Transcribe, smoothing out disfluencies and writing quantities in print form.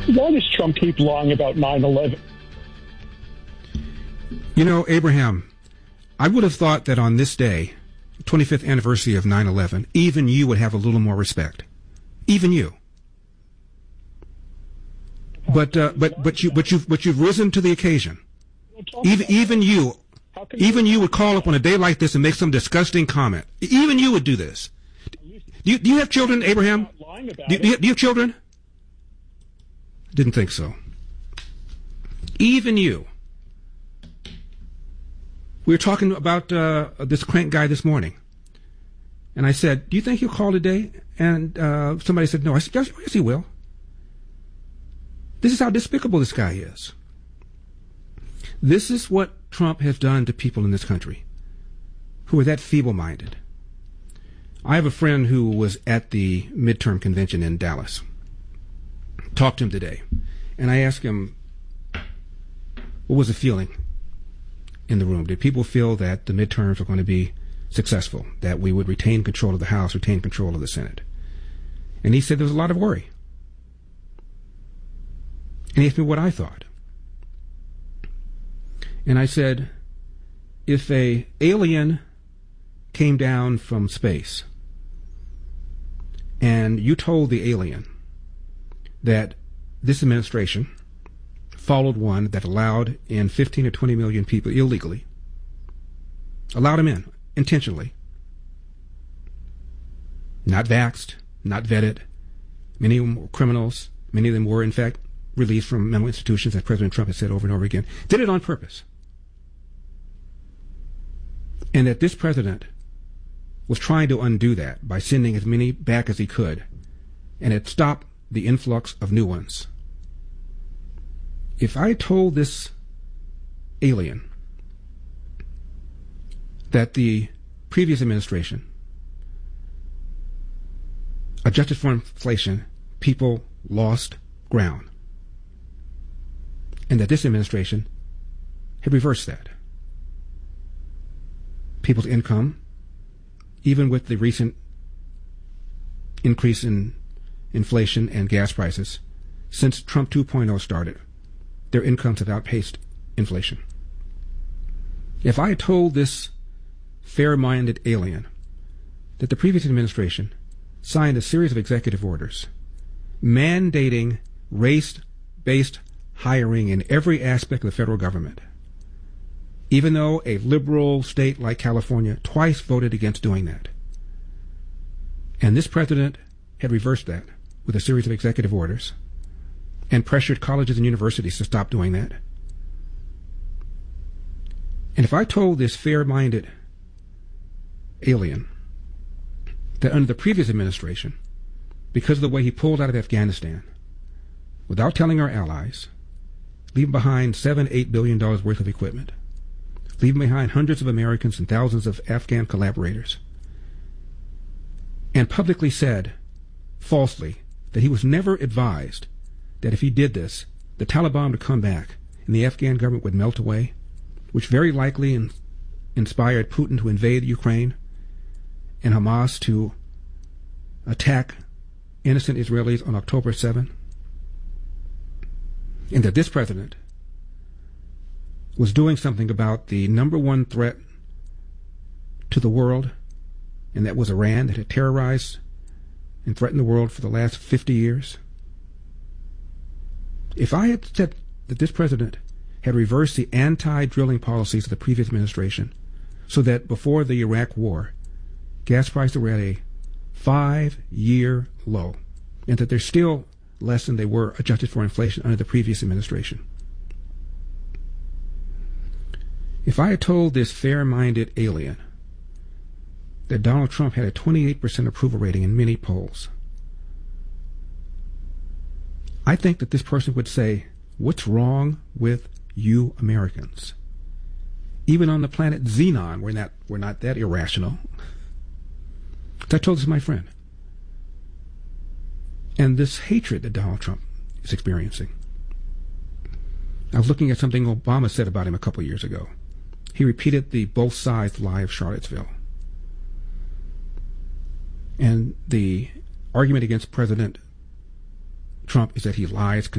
Why does Trump keep lying about 9/11? You know, Abraham, I would have thought that on this day, 25th anniversary of 9/11, even you would have a little more respect. Even you. But you've risen to the occasion. Even you would call up on a day like this and make some disgusting comment. Even you would do this. Do you have children, Abraham? Do you have children? Didn't think so. Even you. We were talking about this crank guy this morning. And I said, do you think he'll call today? And somebody said, no. I said, yes, he will. This is how despicable this guy is. This is what Trump has done to people in this country who are that feeble-minded. I have a friend who was at the midterm convention in Dallas. Talked to him today. And I asked him, what was the feeling in the room? Did people feel that the midterms were going to be successful, that we would retain control of the House, retain control of the Senate? And he said there was a lot of worry. And he asked me what I thought. And I said, if a alien came down from space and you told the alien that this administration followed one that allowed in 15 or 20 million people illegally, allowed them in intentionally, not vaxxed, not vetted, many of them were criminals, many of them were in fact released from mental institutions, as President Trump has said over and over again, did it on purpose. And that this president was trying to undo that by sending as many back as he could, and it stopped the influx of new ones. If I told this alien that the previous administration adjusted for inflation, people lost ground, and that this administration had reversed that, people's income, even with the recent increase in inflation and gas prices, since Trump 2.0 started, their incomes have outpaced inflation. If I had told this fair-minded alien that the previous administration signed a series of executive orders mandating race-based hiring in every aspect of the federal government, even though a liberal state like California twice voted against doing that, and this president had reversed that with a series of executive orders and pressured colleges and universities to stop doing that. And if I told this fair-minded alien that under the previous administration, because of the way he pulled out of Afghanistan, without telling our allies, leaving behind $7-8 billion worth of equipment, leaving behind hundreds of Americans and thousands of Afghan collaborators, and publicly said, falsely, that he was never advised that if he did this, the Taliban would come back and the Afghan government would melt away, which very likely inspired Putin to invade Ukraine and Hamas to attack innocent Israelis on October 7, and that this president was doing something about the number one threat to the world, and that was Iran, that had terrorized and threatened the world for the last 50 years. If I had said that this president had reversed the anti-drilling policies of the previous administration so that before the Iraq war, gas prices were at a 5-year low, and that they're still less than they were adjusted for inflation under the previous administration. If I had told this fair-minded alien that Donald Trump had a 28% approval rating in many polls, I think that this person would say, what's wrong with you Americans? Even on the planet Xenon, we're not that irrational. I told this to my friend. And this hatred that Donald Trump is experiencing. I was looking at something Obama said about him a couple of years ago. He repeated the both sides lie of Charlottesville. And the argument against President Trump is that he lies